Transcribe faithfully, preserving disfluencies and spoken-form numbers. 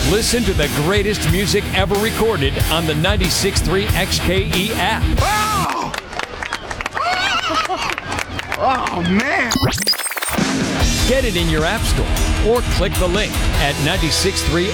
Listen to the greatest music ever recorded on the ninety-six point three X K E app. Oh! Oh, man! Get it in your app store or click the link at nine six three